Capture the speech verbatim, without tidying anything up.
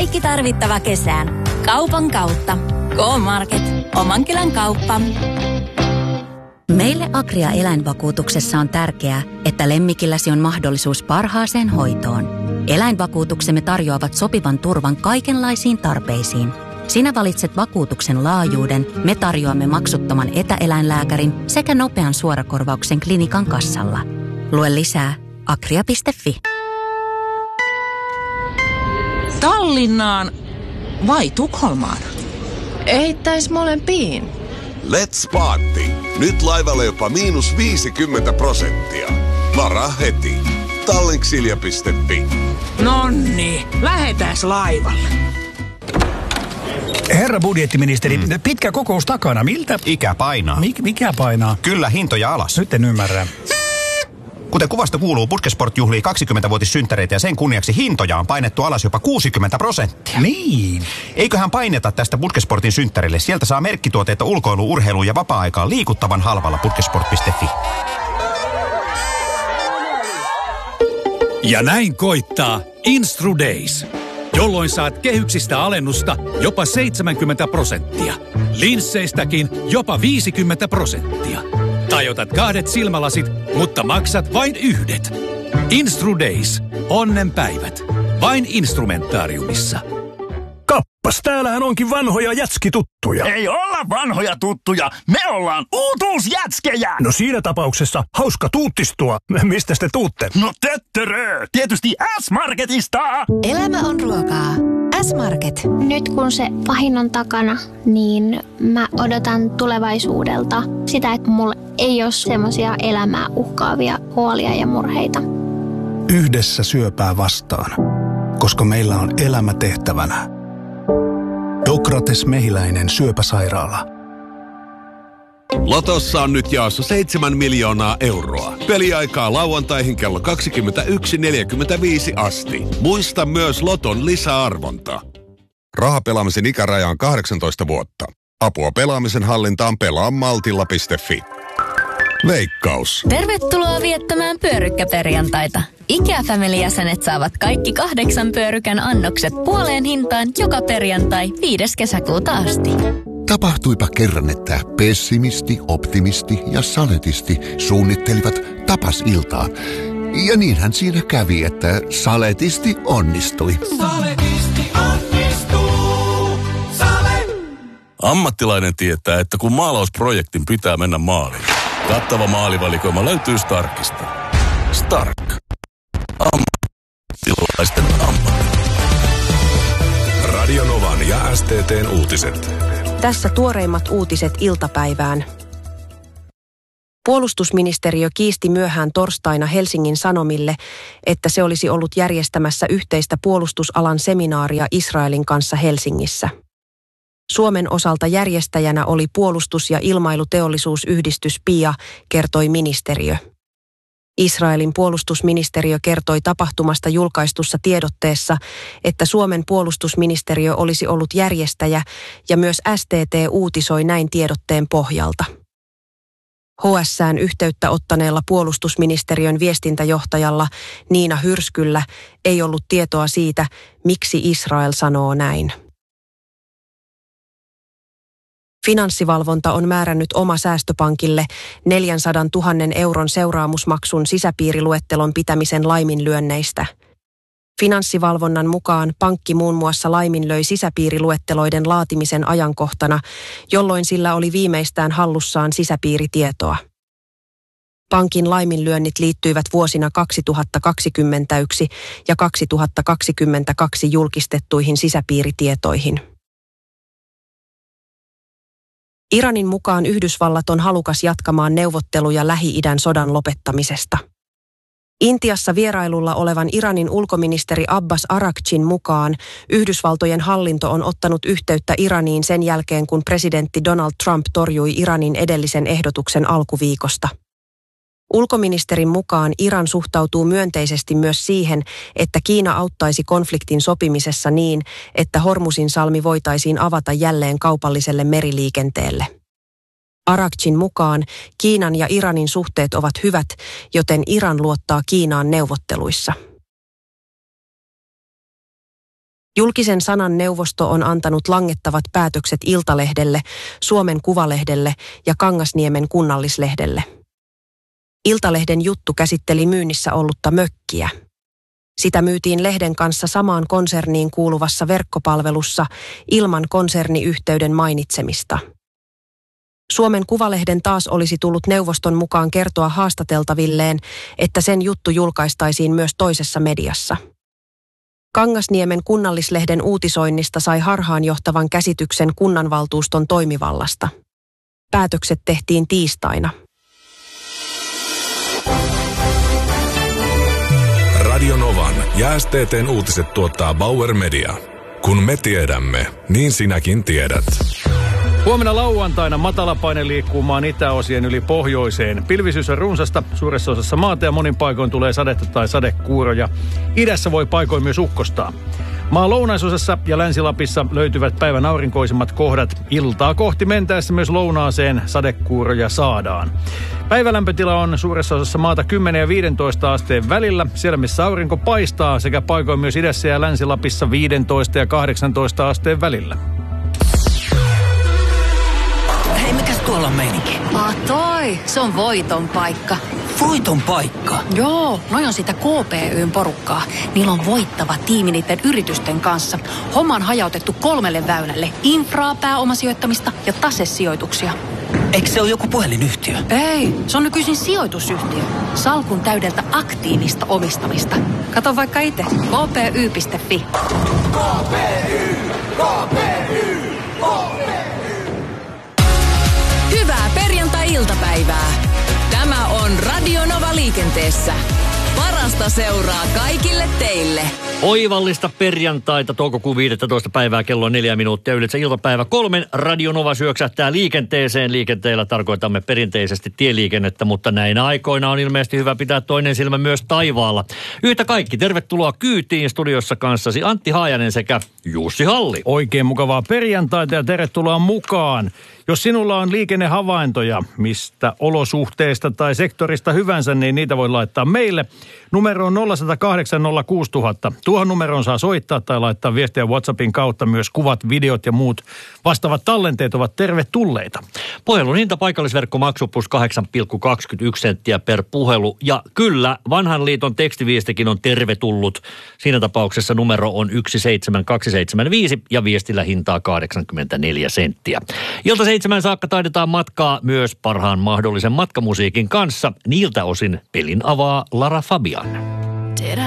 kaikki tarvittava kesään. Kaupan kautta. K-Market. Oman kylän kauppa. Meille Agria eläinvakuutuksessa on tärkeää, että lemmikilläsi on mahdollisuus parhaaseen hoitoon. Eläinvakuutuksemme tarjoavat sopivan turvan kaikenlaisiin tarpeisiin. Sinä valitset vakuutuksen laajuuden, me tarjoamme maksuttoman etäeläinlääkärin sekä nopean suorakorvauksen klinikan kassalla. Lue lisää agria piste fi. Tallinnaan vai Tukholmaan? Eittäis molempiin. Let's party! Nyt laivalle jopa miinus viisikymmentä prosenttia. Varaa heti. Tallinksilja piste fi. Nonni, lähetäs laivalle. Herra budjettiministeri, mm. pitkä kokous takana. Miltä? Ikä painaa. Mik, mikä painaa? Kyllä, hintoja alas. Nyt en ymmärrä. Kuten kuvasta kuuluu, Putkesport juhlii kaksikymmentävuotissynttäreitä ja sen kunniaksi hintoja on painettu alas jopa kuusikymmentä prosenttia. Niin. Eiköhän paineta tästä Putkesportin synttärille. Sieltä saa merkkituotteita ulkoilu, urheiluun ja vapaa-aikaan liikuttavan halvalla putkesport piste fi. Ja näin koittaa Instru Days, jolloin saat kehyksistä alennusta jopa seitsemänkymmentä prosenttia. Linsseistäkin jopa viisikymmentä prosenttia. Tai otat kahdet silmälasit, mutta maksat vain yhdet. Instru Days. Onnenpäivät. Vain Instrumentaariumissa. Kappas, täällähän onkin vanhoja jätskituttuja. Ei olla vanhoja tuttuja, me ollaan uutuusjätskejä! No siinä tapauksessa hauska tuuttistua. Mistä te tuutte? No töttörö, tietysti S-Marketista! Elämä on ruokaa. S-Market. Nyt kun se pahin on takana, niin mä odotan tulevaisuudelta sitä, että mulla ei ole semmoisia elämää uhkaavia huolia ja murheita. Yhdessä syöpää vastaan, koska meillä on elämä tehtävänä. Dokrates Mehiläinen syöpäsairaala. Lotossa on nyt jaossa seitsemän miljoonaa euroa. Peliaikaa lauantaihin kello kaksikymmentäyksi neljäkymmentäviisi asti. Muista myös Loton lisäarvonta. Rahapelaamisen ikäraja on kahdeksantoista vuotta. Apua pelaamisen hallintaan pelaa maltilla piste fi. Veikkaus. Tervetuloa viettämään pyörykkäperjantaita. IKEA-family-jäsenet saavat kaikki kahdeksan pyörykän annokset puoleen hintaan joka perjantai viides kesäkuuta asti. Tapahtuipa kerran, että pessimisti, optimisti ja saletisti suunnittelivat tapasiltaa. Ja niinhän siinä kävi, että saletisti onnistui. Saletisti onnistuu. Sale! Ammattilainen tietää, että kun maalausprojektin pitää mennä maaliin, kattava maalivalikoima löytyy Starkista. Stark. Ammattilaisten ammatti. Radio Novan ja S T T:n uutiset. Tässä tuoreimmat uutiset iltapäivään. Puolustusministeriö kiisti myöhään torstaina Helsingin Sanomille, että se olisi ollut järjestämässä yhteistä puolustusalan seminaaria Israelin kanssa Helsingissä. Suomen osalta järjestäjänä oli puolustus- ja ilmailuteollisuusyhdistys P I A, kertoi ministeriö. Israelin puolustusministeriö kertoi tapahtumasta julkaistussa tiedotteessa, että Suomen puolustusministeriö olisi ollut järjestäjä ja myös S T T uutisoi näin tiedotteen pohjalta. H S:ään yhteyttä ottaneella puolustusministeriön viestintäjohtajalla Niina Hyrskyllä ei ollut tietoa siitä, miksi Israel sanoo näin. Finanssivalvonta on määrännyt oma säästöpankille neljäsataatuhatta euron seuraamusmaksun sisäpiiriluettelon pitämisen laiminlyönneistä. Finanssivalvonnan mukaan pankki muun muassa laiminlöi sisäpiiriluetteloiden laatimisen ajankohtana, jolloin sillä oli viimeistään hallussaan sisäpiiritietoa. Pankin laiminlyönnit liittyivät vuosina kaksituhattakaksikymmentäyksi ja kaksituhattakaksikymmentäkaksi julkistettuihin sisäpiiritietoihin. Iranin mukaan Yhdysvallat on halukas jatkamaan neuvotteluja Lähi-idän sodan lopettamisesta. Intiassa vierailulla olevan Iranin ulkoministeri Abbas Araghchin mukaan Yhdysvaltojen hallinto on ottanut yhteyttä Iraniin sen jälkeen, kun presidentti Donald Trump torjui Iranin edellisen ehdotuksen alkuviikosta. Ulkoministerin mukaan Iran suhtautuu myönteisesti myös siihen, että Kiina auttaisi konfliktin sopimisessa niin, että Hormuzin salmi voitaisiin avata jälleen kaupalliselle meriliikenteelle. Araghchin mukaan Kiinan ja Iranin suhteet ovat hyvät, joten Iran luottaa Kiinaan neuvotteluissa. Julkisen sanan neuvosto on antanut langettavat päätökset Iltalehdelle, Suomen Kuvalehdelle ja Kangasniemen kunnallislehdelle. Iltalehden juttu käsitteli myynnissä ollutta mökkiä. Sitä myytiin lehden kanssa samaan konserniin kuuluvassa verkkopalvelussa ilman konserniyhteyden mainitsemista. Suomen Kuvalehden taas olisi tullut neuvoston mukaan kertoa haastateltavilleen, että sen juttu julkaistaisiin myös toisessa mediassa. Kangasniemen kunnallislehden uutisoinnista sai harhaanjohtavan käsityksen kunnanvaltuuston toimivallasta. Päätökset tehtiin tiistaina. Radio Novan ja S T T:n uutiset tuottaa Bauer Media. Kun me tiedämme, niin sinäkin tiedät. Huomenna lauantaina matalapaine liikkuu maan itäosien yli pohjoiseen. Pilvisyys on runsasta suuressa osassa maata ja monin paikoin tulee sadetta tai sadekuuroja. Idässä voi paikoin myös ukkostaa. Maan lounaisosassa ja Länsi-Lapissa löytyvät päivän aurinkoisimmat kohdat. Iltaa kohti mentäessä myös lounaaseen sadekuuroja saadaan. Päivälämpötila on suuressa osassa maata kymmenen ja viisitoista asteen välillä. Siellä missä aurinko paistaa sekä paikoin myös idässä ja Länsi-Lapissa viisitoista ja kahdeksantoista asteen välillä. Hei, mikäs tuolla on meininki? Ah toi, se on voiton paikka. Voiton paikka? Joo, noi on sitä K P Y:n porukkaa. Niillä on voittava tiimi niiden yritysten kanssa. Homma on hajautettu kolmelle väylälle. Infraa, pääomasijoittamista ja tasesijoituksia. Eikö se ole joku puhelinyhtiö? Ei, se on nykyisin sijoitusyhtiö. Salkun täydeltä aktiivista omistamista. Kato vaikka itse. k p y piste f i. K P Y, K P Y, K P Y. Hyvää perjantai-iltapäivää. Tämä on Radio Nova liikenteessä. Parasta seuraa kaikille teille. Oivallista perjantaita, toukokuun viidestoista päivää, kello on neljä minuuttia. Yleensä iltapäivä kolmen Radio Nova syöksähtää liikenteeseen. Liikenteellä tarkoitamme perinteisesti tieliikennettä, mutta näinä aikoina on ilmeisesti hyvä pitää toinen silmä myös taivaalla. Yhtä kaikki, tervetuloa kyytiin studiossa kanssasi Antti Haajanen sekä Jussi Halli. Oikein mukavaa perjantaita ja tervetuloa mukaan. Jos sinulla on liikennehavaintoja, mistä olosuhteesta tai sektorista hyvänsä, niin niitä voi laittaa meille. Numero on nolla yksi nolla kahdeksan nolla kuusi nolla nolla nolla. Tuohon numeroon saa soittaa tai laittaa viestiä WhatsAppin kautta. Myös kuvat, videot ja muut vastaavat tallenteet ovat tervetulleita. Puhelun hinta paikallisverkkomaksu plus kahdeksan pilkku kaksikymmentäyksi senttiä per puhelu. Ja kyllä, vanhan liiton tekstiviestikin on tervetullut. Siinä tapauksessa numero on yksi seitsemän kaksi seitsemän viisi ja viestillä hintaa kahdeksankymmentäneljä senttiä. Ilta seitsemän saakka taidetaan matkaa myös parhaan mahdollisen matkamusiikin kanssa. Niiltä osin pelin avaa Lara Fabian.